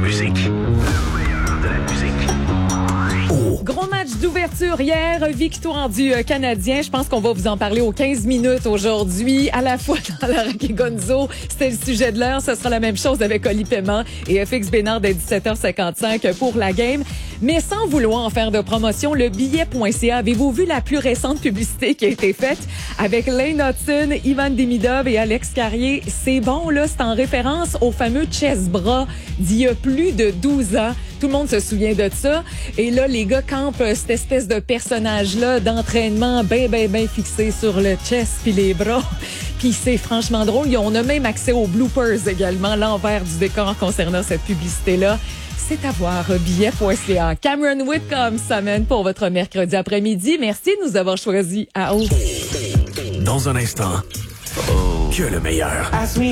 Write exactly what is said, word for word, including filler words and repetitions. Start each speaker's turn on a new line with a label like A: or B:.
A: musique. Le meilleur de la musique. Oh.
B: Gros match d'ouverture hier, victoire du Canadien. Je pense qu'on va vous en parler aux quinze minutes aujourd'hui. À la fois dans la Rock et Gonzo, c'était le sujet de l'heure. Ce sera la même chose avec Oli Paiement et F X Bénard dès dix-sept heures cinquante-cinq pour la game. Mais sans vouloir en faire de promotion, le billet point c a, avez-vous vu la plus récente publicité qui a été faite avec Lane Hudson, Ivan Demidov et Alex Carrier? C'est bon, là, c'est en référence au fameux chess-bras d'il y a plus de douze ans. Tout le monde se souvient de ça. Et là, les gars campent cette espèce de personnage-là d'entraînement bien, bien, bien fixé sur le chest puis les bras. Puis c'est franchement drôle. On a même accès aux bloopers également, l'envers du décor concernant cette publicité-là. C'est à voir, billet point c a. Cameron Whitcomb s'amène pour votre mercredi après-midi. Merci de nous avoir choisis à haut.
A: Dans un instant, oh. que le meilleur.